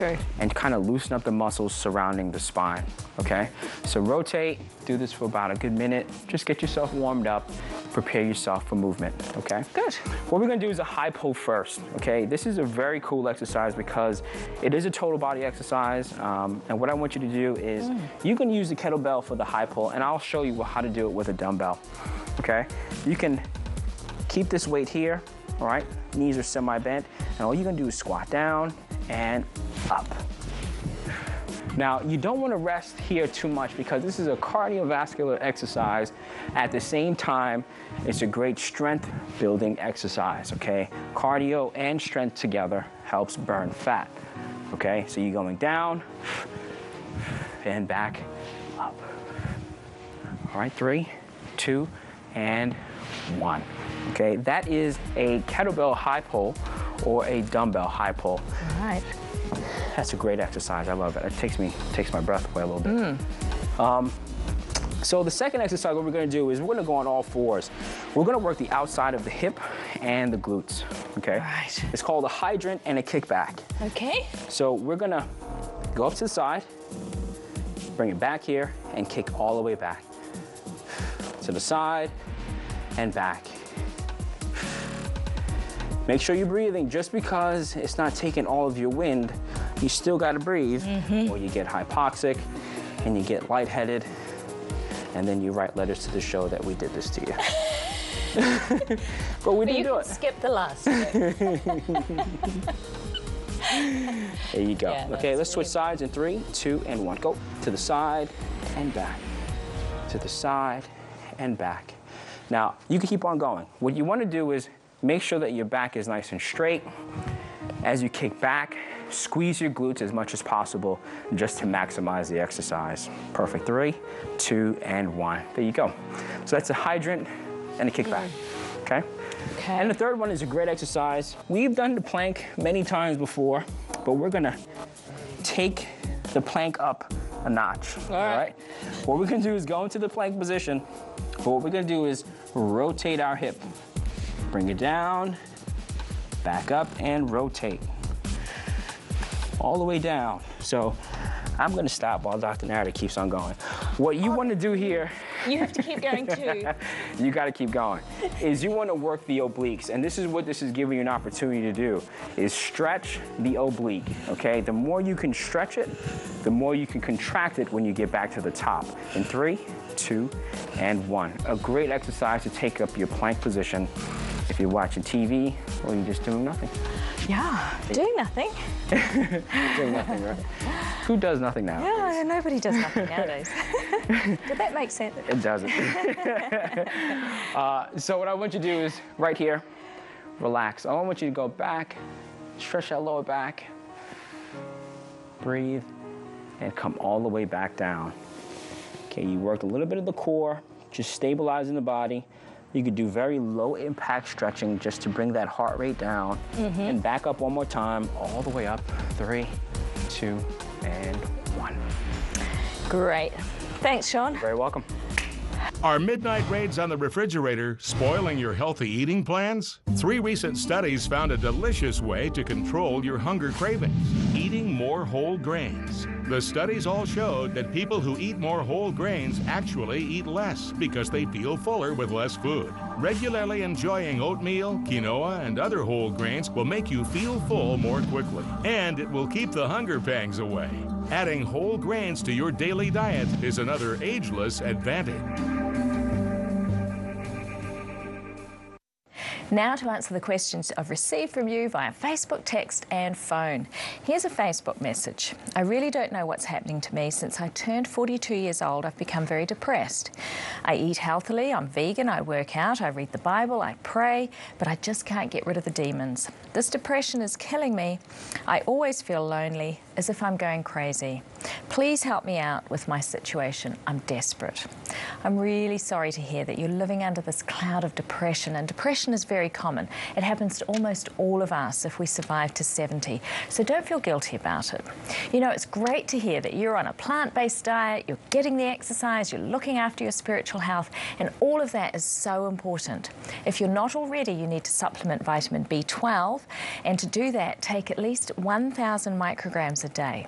and kind of loosen up the muscles surrounding the spine, okay? So rotate, do this for about a good minute. Just get yourself warmed up, prepare yourself for movement, okay? Good. What we're gonna do is a high pull first, okay? This is a very cool exercise because it is a total body exercise, and what I want you to do is you can use the kettlebell for the high pull, and I'll show you how to do it with a dumbbell, okay? You can keep this weight here, all right? Knees are semi-bent, and all you're gonna do is squat down and up. Now, you don't want to rest here too much because this is a cardiovascular exercise. At the same time, it's a great strength building exercise, okay? Cardio and strength together helps burn fat, okay? So you're going down and back up. All right, 3, 2, and 1. Okay, that is a kettlebell high pull or a dumbbell high pull. All right. That's a great exercise. I love it. It takes my breath away a little bit. So the second exercise, what we're going to do is we're going to go on all fours. We're going to work the outside of the hip and the glutes. Okay. Right. It's called a hydrant and a kickback. Okay. So we're going to go up to the side, bring it back here, and kick all the way back to the side and back. Make sure you're breathing. Just because it's not taking all of your wind, you still got to breathe, or you get hypoxic and you get lightheaded, and then you write letters to the show that we did this to you. But we didn't do it. Skip the last bit. There you go. Yeah, okay, let's that's switch sides in 3, 2, and 1. Go to the side and back. To the side and back. Now, you can keep on going. What you want to do is make sure that your back is nice and straight. As you kick back, squeeze your glutes as much as possible just to maximize the exercise. Perfect. 3, 2, and 1. There you go. So that's a hydrant and a kickback. Okay? Okay. And the third one is a great exercise. We've done the plank many times before, but we're gonna take the plank up a notch. All right? What we're gonna do is go into the plank position, but what we're gonna do is rotate our hip. Bring it down, back up, and rotate. All the way down. So I'm gonna stop while Dr. Narita keeps on going. What you wanna do here, You have to keep going too. you gotta keep going, is you wanna work the obliques. And this is what this is giving you an opportunity to do, is stretch the oblique, okay? The more you can stretch it, the more you can contract it when you get back to the top. In 3, 2, and 1. A great exercise to take up your plank position if you're watching TV or you're just doing nothing. Yeah, doing nothing. Doing nothing, right? Who does nothing now? Yeah, nobody does nothing nowadays. Did that make sense? It doesn't. So what I want you to do is right here, relax. I want you to go back, stretch that lower back, breathe, and come all the way back down. Okay, you worked a little bit of the core, just stabilizing the body. You could do very low impact stretching just to bring that heart rate down. And back up one more time, all the way up. 3, 2, and 1. Great. Thanks, Sean. You're very welcome. Are midnight raids on the refrigerator spoiling your healthy eating plans? 3 recent studies found a delicious way to control your hunger cravings: eating more whole grains. The studies all showed that people who eat more whole grains actually eat less because they feel fuller with less food. Regularly enjoying oatmeal, quinoa, and other whole grains will make you feel full more quickly, and it will keep the hunger pangs away. Adding whole grains to your daily diet is another ageless advantage. Now to answer the questions I've received from you via Facebook, text and phone. Here's a Facebook message. I really don't know what's happening to me. Since I turned 42 years old, I've become very depressed. I eat healthily, I'm vegan, I work out, I read the Bible, I pray, but I just can't get rid of the demons. This depression is killing me. I always feel lonely, as if I'm going crazy. Please help me out with my situation. I'm desperate. I'm really sorry to hear that you're living under this cloud of depression, and depression is very common. It happens to almost all of us if we survive to 70, so don't feel guilty about it. You know, it's great to hear that you're on a plant-based diet, you're getting the exercise, you're looking after your spiritual health, and all of that is so important. If you're not already, you need to supplement vitamin B12, and to do that, take at least 1,000 micrograms a day.